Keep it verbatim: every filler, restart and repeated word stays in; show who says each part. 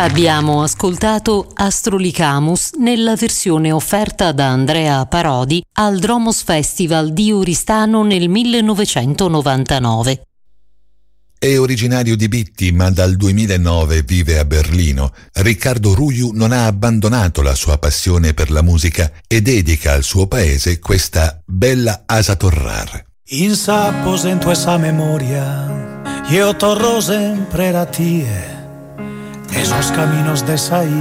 Speaker 1: Abbiamo ascoltato Astrolicamus nella versione offerta da Andrea Parodi al Dromos Festival di Oristano nel millenovecentonovantanove.
Speaker 2: È originario di Bitti, ma dal duemilanove vive a Berlino. Riccardo Ruiu non ha abbandonato la sua passione per la musica e dedica al suo paese questa bella Asa Torrar.
Speaker 3: In sapos en tu esa memoria, io torro sempre a ti, esos caminos de esa